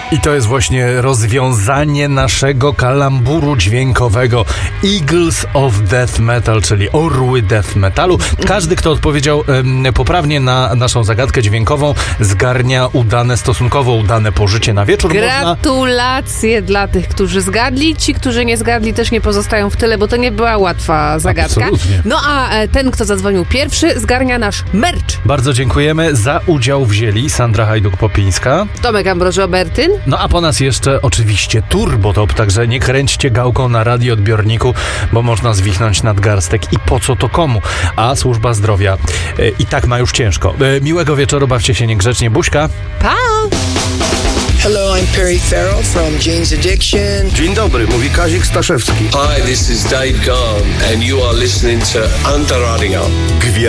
I to jest właśnie rozwiązanie naszego kalamburu dźwiękowego Eagles of Death Metal, czyli orły death metalu. Każdy, kto odpowiedział poprawnie na naszą zagadkę dźwiękową, zgarnia stosunkowo udane pożycie na wieczór. Gratulacje dla tych, którzy zgadli. Ci, którzy nie zgadli, też nie pozostają w tyle, bo to nie była łatwa zagadka. Absolutnie. No a ten, kto zadzwonił pierwszy, zgarnia nasz merch. Bardzo dziękujemy. Za udział wzięli Sandra Hajduk-Popińska, Tomek Ambroży-Obertyn. no a po nas jeszcze oczywiście Turbotop, także nie kręćcie gałką na radioodbiorniku, bo można zwichnąć nadgarstek i po co to komu? A służba zdrowia i tak ma już ciężko. Miłego wieczoru, bawcie się niegrzecznie. Buźka. Pa! Hello, I'm Perry Farrell from Jane's Addiction. Dzień dobry, mówi Kazik Staszewski. Hi, this is Dave Gahan and you are listening to Antaradinga.